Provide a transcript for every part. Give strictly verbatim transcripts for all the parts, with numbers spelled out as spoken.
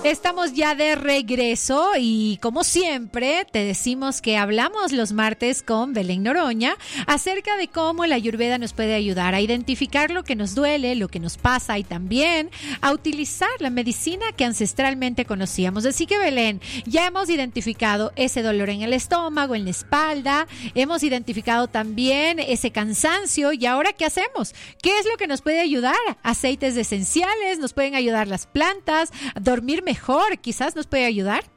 Estamos ya de regreso y como siempre te decimos que hablamos los martes con Belén Noroña acerca de cómo la Ayurveda nos puede ayudar a identificar lo que nos duele, lo que nos pasa y también a utilizar la medicina que ancestralmente conocíamos. Así que Belén, ya hemos identificado ese dolor en el estómago, en la espalda, hemos identificado también ese cansancio y ahora ¿qué hacemos? ¿Qué es lo que nos puede ayudar? Aceites esenciales, nos pueden ayudar las plantas, a dormir mejor. Mejor, quizás nos puede ayudar.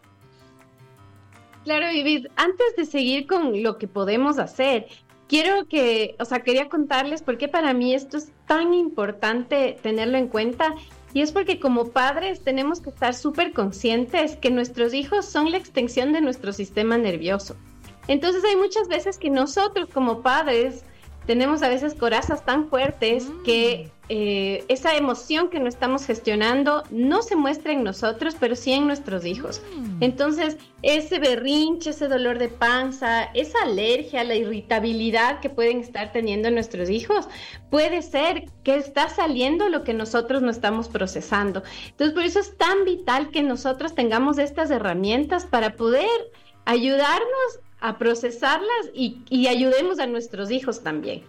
Claro, Vivid, antes de seguir con lo que podemos hacer, quiero que, o sea, quería contarles por qué para mí esto es tan importante tenerlo en cuenta, y es porque como padres tenemos que estar súper conscientes que nuestros hijos son la extensión de nuestro sistema nervioso. Entonces hay muchas veces que nosotros como padres tenemos a veces corazas tan fuertes mm. que eh, esa emoción que no estamos gestionando no se muestra en nosotros, pero sí en nuestros hijos. Mm. Entonces, ese berrinche, ese dolor de panza, esa alergia, la irritabilidad que pueden estar teniendo nuestros hijos, puede ser que está saliendo lo que nosotros no estamos procesando. Entonces, por eso es tan vital que nosotros tengamos estas herramientas para poder ayudarnos a procesarlas y, y ayudemos a nuestros hijos también.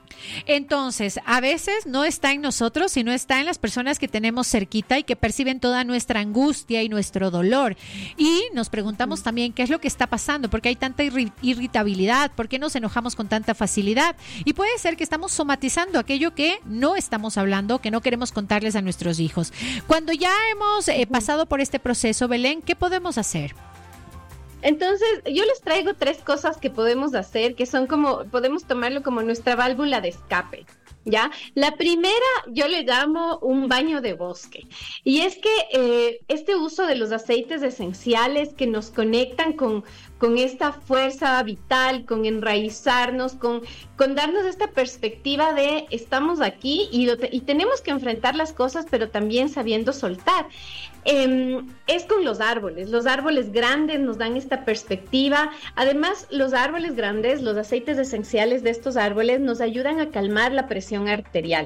Entonces, a veces no está en nosotros, sino está en las personas que tenemos cerquita y que perciben toda nuestra angustia y nuestro dolor. Y nos preguntamos mm. también qué es lo que está pasando, por qué hay tanta irri- irritabilidad, por qué nos enojamos con tanta facilidad. Y puede ser que estamos somatizando aquello que no estamos hablando, que no queremos contarles a nuestros hijos. Cuando ya hemos eh, pasado por este proceso, Belén, ¿qué podemos hacer? Entonces, yo les traigo tres cosas que podemos hacer, que son como, podemos tomarlo como nuestra válvula de escape, ¿ya? La primera, yo le llamo un baño de bosque. Y es que eh, este uso de los aceites esenciales que nos conectan con, con esta fuerza vital, con enraizarnos, con, con darnos esta perspectiva de estamos aquí y, lo te- y tenemos que enfrentar las cosas, pero también sabiendo soltar. Eh, es con los árboles. Los árboles grandes nos dan esta perspectiva. Además, los árboles grandes, los aceites esenciales de estos árboles nos ayudan a calmar la presión arterial.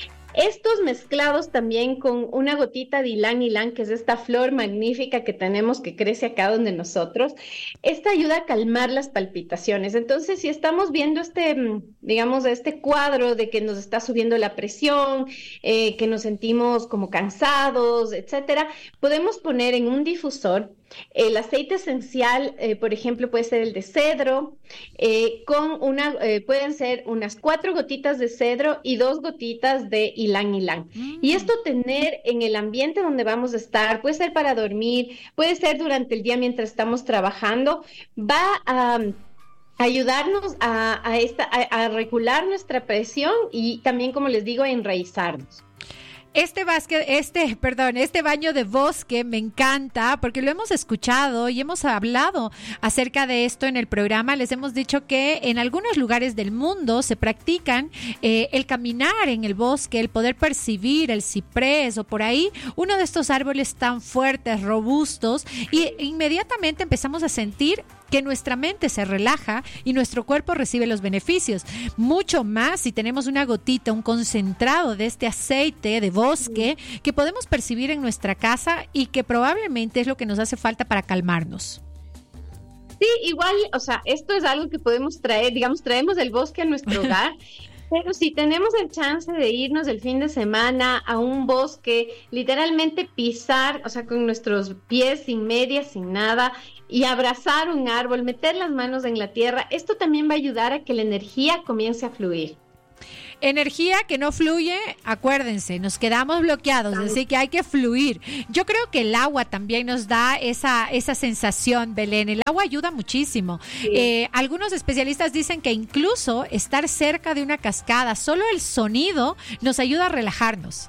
Estos mezclados también con una gotita de ylang ylang, que es esta flor magnífica que tenemos que crece acá donde nosotros, esta ayuda a calmar las palpitaciones. Entonces, si estamos viendo este, digamos, este cuadro de que nos está subiendo la presión, eh, que nos sentimos como cansados, etcétera, podemos poner en un difusor el aceite esencial, eh, por ejemplo, puede ser el de cedro, eh, con una, eh, pueden ser unas cuatro gotitas de cedro y dos gotitas de ylang ylang. Mm. Y esto tener en el ambiente donde vamos a estar, puede ser para dormir, puede ser durante el día mientras estamos trabajando, va a Um, ayudarnos a, a, esta, a, a regular nuestra presión y también, como les digo, a enraizarnos. Este bosque, este, perdón, este baño de bosque me encanta porque lo hemos escuchado y hemos hablado acerca de esto en el programa. Les hemos dicho que en algunos lugares del mundo se practican eh, el caminar en el bosque, el poder percibir el ciprés o por ahí uno de estos árboles tan fuertes, robustos, y inmediatamente empezamos a sentir que nuestra mente se relaja y nuestro cuerpo recibe los beneficios. Mucho más si tenemos una gotita, un concentrado de este aceite de bosque que podemos percibir en nuestra casa y que probablemente es lo que nos hace falta para calmarnos. Sí, igual, o sea, esto es algo que podemos traer, digamos, traemos el bosque a nuestro hogar. Pero si tenemos el chance de irnos el fin de semana a un bosque, literalmente pisar, o sea, con nuestros pies sin medias, sin nada, y abrazar un árbol, meter las manos en la tierra, esto también va a ayudar a que la energía comience a fluir. Energía que no fluye, acuérdense, nos quedamos bloqueados, así que hay que fluir. Yo creo que el agua también nos da esa, esa sensación, Belén. El agua ayuda muchísimo. Sí. Eh, algunos especialistas dicen que incluso estar cerca de una cascada, solo el sonido nos ayuda a relajarnos.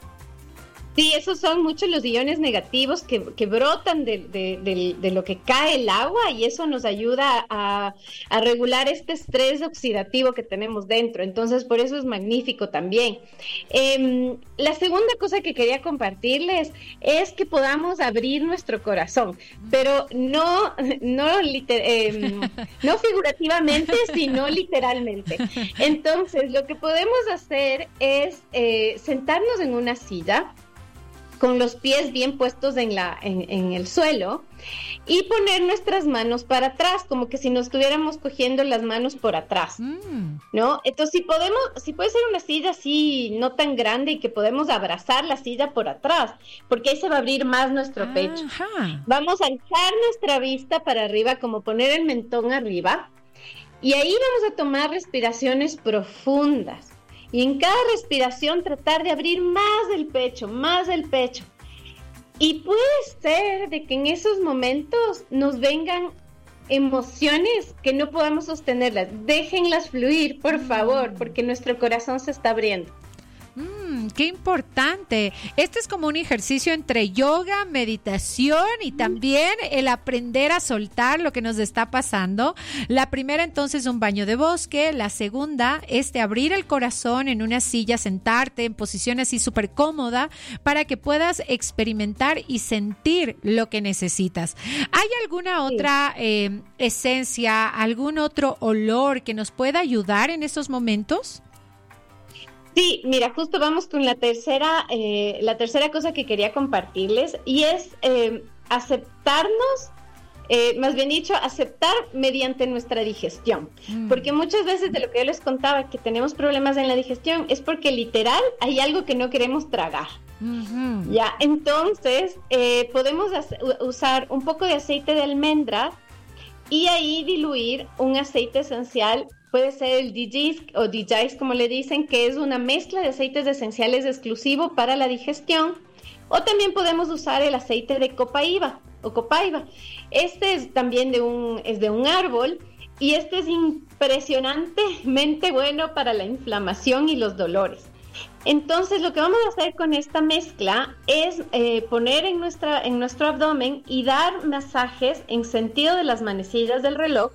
Sí, esos son muchos los iones negativos que, que brotan de, de, de, de lo que cae el agua, y eso nos ayuda a, a regular este estrés oxidativo que tenemos dentro. Entonces, por eso es magnífico también. Eh, la segunda cosa que quería compartirles es que podamos abrir nuestro corazón, pero no, no, liter, eh, no figurativamente, sino literalmente. Entonces, lo que podemos hacer es eh, sentarnos en una silla con los pies bien puestos en, la, en, en el suelo y poner nuestras manos para atrás, como que si nos estuviéramos cogiendo las manos por atrás, mm. ¿no? Entonces, si podemos, si puede ser una silla así no tan grande y que podemos abrazar la silla por atrás, porque ahí se va a abrir más nuestro Ajá. pecho. Vamos a alzar nuestra vista para arriba, como poner el mentón arriba, y ahí vamos a tomar respiraciones profundas. Y en cada respiración tratar de abrir más el pecho, más el pecho. Y puede ser de que en esos momentos nos vengan emociones que no podamos sostenerlas. Déjenlas fluir, por favor, porque nuestro corazón se está abriendo. Mm, qué importante. Este es como un ejercicio entre yoga, meditación y también el aprender a soltar lo que nos está pasando. La primera, entonces, un baño de bosque. La segunda, este abrir el corazón en una silla, sentarte en posición así súper cómoda para que puedas experimentar y sentir lo que necesitas. ¿Hay alguna otra eh, esencia, algún otro olor que nos pueda ayudar en estos momentos? Sí, mira, justo vamos con la tercera, eh, la tercera cosa que quería compartirles, y es eh, aceptarnos, eh, más bien dicho, aceptar mediante nuestra digestión. Mm. Porque muchas veces de lo que yo les contaba, que tenemos problemas en la digestión, es porque literal hay algo que no queremos tragar. Mm-hmm. Ya, entonces eh, podemos hacer, usar un poco de aceite de almendra y ahí diluir un aceite esencial. Puede ser el D J o D Js, como le dicen, que es una mezcla de aceites esenciales exclusivo para la digestión. O también podemos usar el aceite de copaiba o copaiba. Este es también de un, es de un árbol y este es impresionantemente bueno para la inflamación y los dolores. Entonces, lo que vamos a hacer con esta mezcla es eh, poner en, nuestra, en nuestro abdomen y dar masajes en sentido de las manecillas del reloj.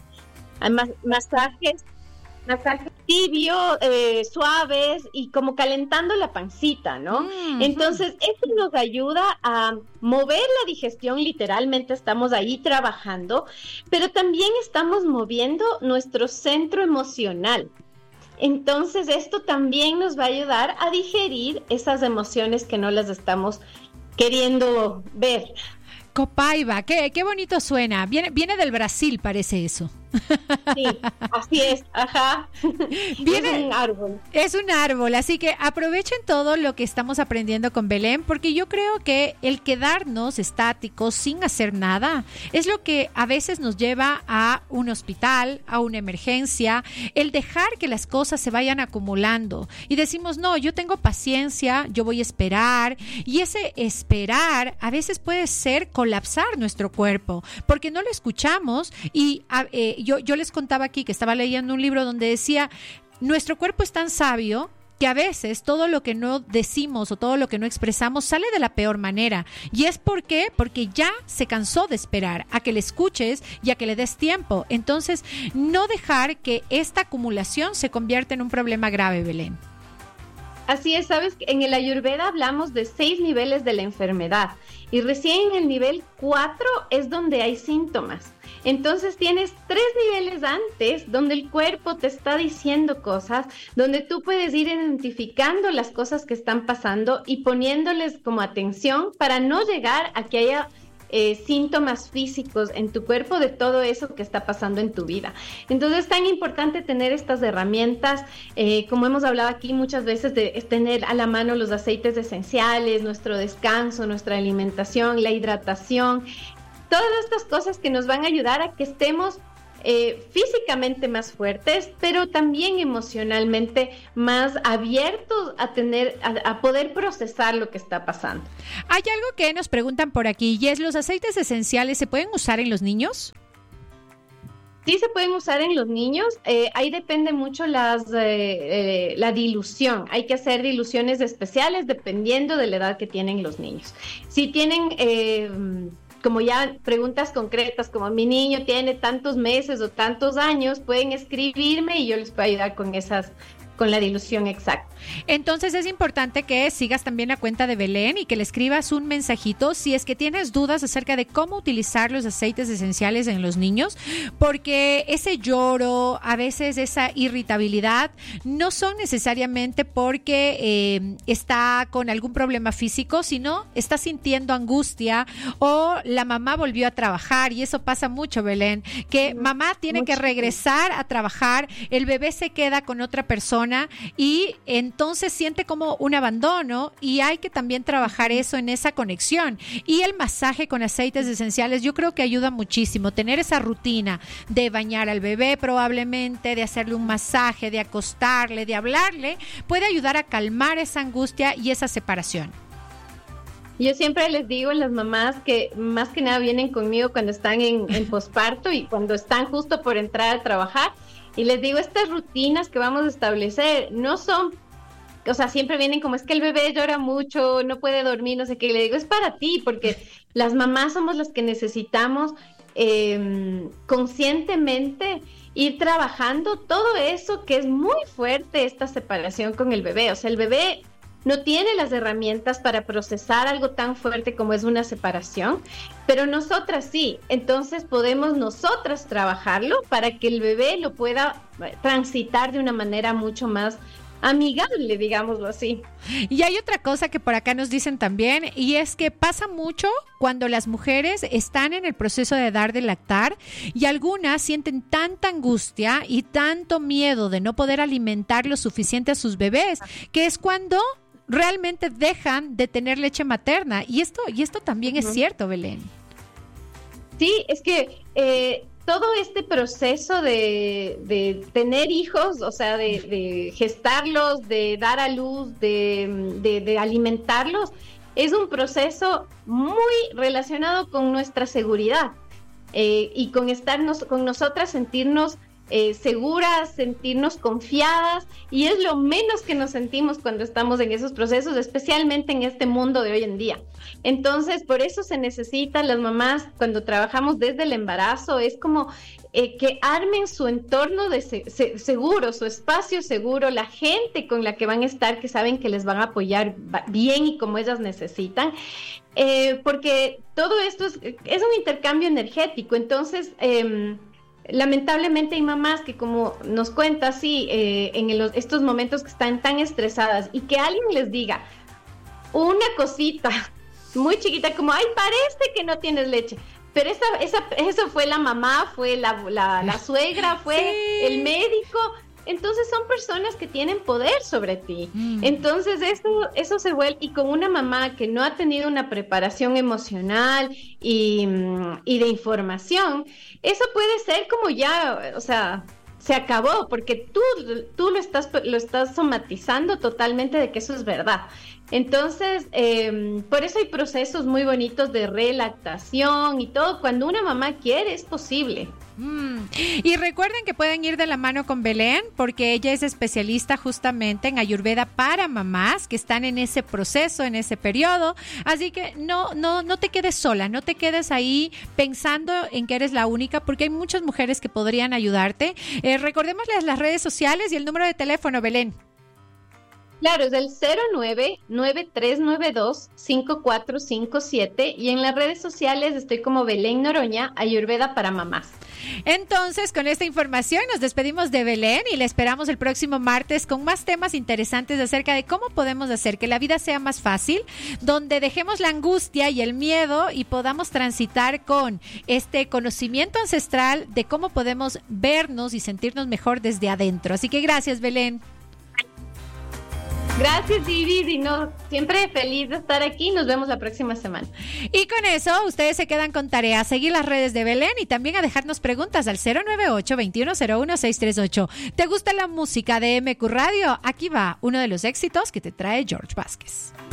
Masajes, masajes tibios, eh, suaves y como calentando la pancita, ¿no? Mm-hmm. Entonces, esto nos ayuda a mover la digestión, literalmente estamos ahí trabajando, pero también estamos moviendo nuestro centro emocional. Entonces, esto también nos va a ayudar a digerir esas emociones que no las estamos queriendo ver. Copaiba, qué, qué bonito suena. Viene, viene del Brasil, parece eso. Sí, así es, ajá. Viene, es un árbol. Es un árbol, así que aprovechen todo lo que estamos aprendiendo con Belén, porque yo creo que el quedarnos estáticos sin hacer nada es lo que a veces nos lleva a un hospital, a una emergencia, el dejar que las cosas se vayan acumulando y decimos, no, yo tengo paciencia, yo voy a esperar, y ese esperar a veces puede ser colapsar nuestro cuerpo, porque no lo escuchamos y eh, Yo, yo les contaba aquí que estaba leyendo un libro donde decía, nuestro cuerpo es tan sabio que a veces todo lo que no decimos o todo lo que no expresamos sale de la peor manera. ¿Y es por qué? Porque ya se cansó de esperar a que le escuches y a que le des tiempo. Entonces, no dejar que esta acumulación se convierta en un problema grave, Belén. Así es, sabes, en el Ayurveda hablamos de seis niveles de la enfermedad y recién en el nivel cuatro es donde hay síntomas. Entonces tienes tres niveles antes donde el cuerpo te está diciendo cosas, donde tú puedes ir identificando las cosas que están pasando y poniéndoles como atención para no llegar a que haya eh, síntomas físicos en tu cuerpo de todo eso que está pasando en tu vida. Entonces es tan importante tener estas herramientas, eh, como hemos hablado aquí muchas veces, de tener a la mano los aceites esenciales, nuestro descanso, nuestra alimentación, la hidratación. Todas estas cosas que nos van a ayudar a que estemos eh, físicamente más fuertes, pero también emocionalmente más abiertos a tener, a, a poder procesar lo que está pasando. Hay algo que nos preguntan por aquí y es, ¿los aceites esenciales se pueden usar en los niños? Sí se pueden usar en los niños, eh, ahí depende mucho las, eh, eh, la dilución, hay que hacer diluciones especiales dependiendo de la edad que tienen los niños. Si tienen... Eh, como ya preguntas concretas, como mi niño tiene tantos meses o tantos años, pueden escribirme y yo les puedo ayudar con esas, con la dilución exacta. Entonces es importante que sigas también la cuenta de Belén y que le escribas un mensajito si es que tienes dudas acerca de cómo utilizar los aceites esenciales en los niños, porque ese lloro, a veces esa irritabilidad, no son necesariamente porque eh, está con algún problema físico, sino está sintiendo angustia o la mamá volvió a trabajar, y eso pasa mucho, Belén, que mamá tiene mucho que regresar a trabajar, el bebé se queda con otra persona y entonces siente como un abandono, y hay que también trabajar eso en esa conexión. Y el masaje con aceites esenciales yo creo que ayuda muchísimo, tener esa rutina de bañar al bebé probablemente, de hacerle un masaje, de acostarle, de hablarle, puede ayudar a calmar esa angustia y esa separación. Yo siempre les digo a las mamás que más que nada vienen conmigo cuando están en, en posparto y cuando están justo por entrar a trabajar, y les digo, estas rutinas que vamos a establecer no son, o sea, siempre vienen como, es que el bebé llora mucho, no puede dormir, no sé qué. Y le digo, es para ti, porque las mamás somos las que necesitamos eh, conscientemente ir trabajando todo eso que es muy fuerte, esta separación con el bebé. O sea, el bebé no tiene las herramientas para procesar algo tan fuerte como es una separación, pero nosotras sí. Entonces podemos nosotras trabajarlo para que el bebé lo pueda transitar de una manera mucho más amigable, digámoslo así. Y hay otra cosa que por acá nos dicen también, y es que pasa mucho cuando las mujeres están en el proceso de dar de lactar, y algunas sienten tanta angustia y tanto miedo de no poder alimentar lo suficiente a sus bebés, que es cuando realmente dejan de tener leche materna. Y esto, y esto también uh-huh. es cierto, Belén. Sí, es que eh, todo este proceso de, de tener hijos, o sea, de, de gestarlos, de dar a luz, de, de, de alimentarlos, es un proceso muy relacionado con nuestra seguridad eh, y con estarnos, con nosotras sentirnos Eh, seguras, sentirnos confiadas, y es lo menos que nos sentimos cuando estamos en esos procesos, especialmente en este mundo de hoy en día. Entonces, por eso se necesitan las mamás, cuando trabajamos desde el embarazo, es como eh, que armen su entorno de se- se- seguro, su espacio seguro, la gente con la que van a estar, que saben que les van a apoyar bien y como ellas necesitan, eh, porque todo esto es, es un intercambio energético. Entonces, eh, lamentablemente hay mamás que, como nos cuenta así, eh, en el, estos momentos que están tan estresadas, y que alguien les diga una cosita muy chiquita como, ay, parece que no tienes leche, pero esa, esa, eso fue la mamá, fue la, la, la suegra, fue sí. el médico. Entonces son personas que tienen poder sobre ti. Mm. Entonces eso, eso se vuelve, y con una mamá que no ha tenido una preparación emocional y, y de información, eso puede ser como ya, o sea, se acabó, porque tú, tú lo estás, lo estás somatizando totalmente de que eso es verdad. Entonces, eh, por eso hay procesos muy bonitos de relactación y todo. Cuando una mamá quiere, es posible. Mm. Y recuerden que pueden ir de la mano con Belén, porque ella es especialista justamente en Ayurveda para mamás que están en ese proceso, en ese periodo. Así que no, no, no te quedes sola, no te quedes ahí pensando en que eres la única, porque hay muchas mujeres que podrían ayudarte. Eh, recordémosles las redes sociales y el número de teléfono, Belén. Claro, es el cero nueve nueve tres nueve dos cinco cuatro cinco siete, y en las redes sociales estoy como Belén Noroña, Ayurveda para mamás. Entonces, con esta información nos despedimos de Belén y le esperamos el próximo martes con más temas interesantes acerca de cómo podemos hacer que la vida sea más fácil, donde dejemos la angustia y el miedo y podamos transitar con este conocimiento ancestral de cómo podemos vernos y sentirnos mejor desde adentro. Así que gracias, Belén. Gracias, Iris, y no, siempre feliz de estar aquí. Nos vemos la próxima semana. Y con eso, ustedes se quedan con tarea a seguir las redes de Belén y también a dejarnos preguntas al cero nueve ocho, veintiuno cero uno, seiscientos treinta y ocho. ¿Te gusta la música de M Q Radio? Aquí va uno de los éxitos que te trae George Vázquez.